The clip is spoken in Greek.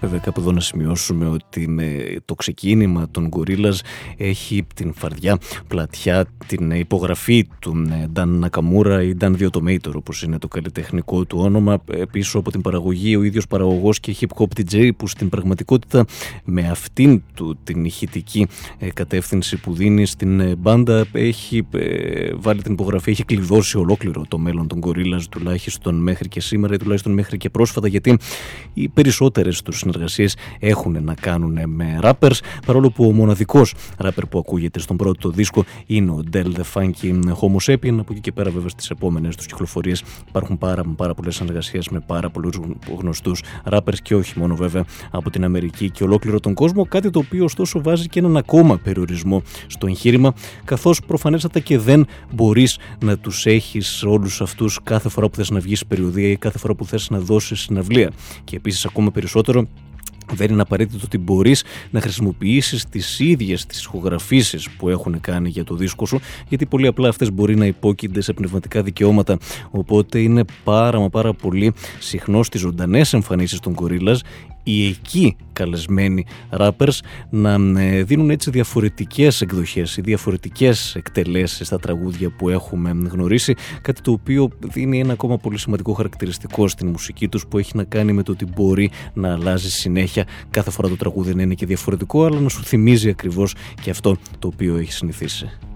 Βέβαια, κάπου εδώ να σημειώσουμε ότι το ξεκίνημα των Gorillaz έχει την φαρδιά πλατιά, την υπογραφή του Dan Nakamura ή Dan The Automator, όπως είναι το καλλιτεχνικό του όνομα, πίσω από την παραγωγή ο ίδιος παραγωγός και hip hop DJ, που στην πραγματικότητα με αυτήν την ηχητική κατεύθυνση που δίνει στην μπάντα έχει βάλει την υπογραφή, έχει κλειδώσει ολόκληρο το μέλλον των Gorillaz, τουλάχιστον μέχρι και σήμερα ή τουλάχιστον μέχρι και πρόσφατα, γιατί οι περισσότερες τους συνεργασίες έχουν να κάνουν με rappers, παρόλο που ο μοναδικός rapper που ακούγεται στον πρώτο δίσκο είναι ο Del The Funky Homo Sapien. Από εκεί και πέρα, βέβαια, στις επόμενες τους κυκλοφορίες υπάρχουν πάρα πολλές συνεργασίες με πάρα πολλούς γνωστούς rappers και όχι μόνο βέβαια από την Αμερική και ολόκληρο τον κόσμο, κάτι το οποίο ωστόσο βάζει και έναν ακόμα περιορισμό στο εγχείρημα, καθώς προφανέστατα και δεν μπορείς να τους έχεις όλους αυτούς κάθε φορά που θες να βγεις περιοδία ή κάθε φορά που θες να δώσεις συναυλία. Και επίσης ακόμα περισσότερο, δεν είναι απαραίτητο ότι μπορείς να χρησιμοποιήσεις τις ίδιες τις ηχογραφήσεις που έχουν κάνει για το δίσκο σου, γιατί πολύ απλά αυτές μπορεί να υπόκεινται σε πνευματικά δικαιώματα. Οπότε είναι πάρα πολύ συχνό στις ζωντανές εμφανίσεις των Gorillaz οι εκεί καλεσμένοι rappers να δίνουν έτσι διαφορετικές εκδοχές ή διαφορετικές εκτελέσεις στα τραγούδια που έχουμε γνωρίσει, κάτι το οποίο δίνει ένα ακόμα πολύ σημαντικό χαρακτηριστικό στην μουσική τους, που έχει να κάνει με το ότι μπορεί να αλλάζει συνέχεια κάθε φορά το τραγούδι, να είναι και διαφορετικό, αλλά να σου θυμίζει ακριβώς και αυτό το οποίο έχει συνηθίσει.